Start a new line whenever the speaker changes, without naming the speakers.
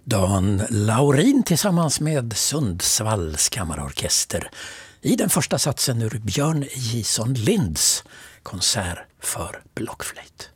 Dan Laurin tillsammans med Sundsvalls kammarorkester i den första satsen ur Björn Jison Linds konsert för blockflöjt.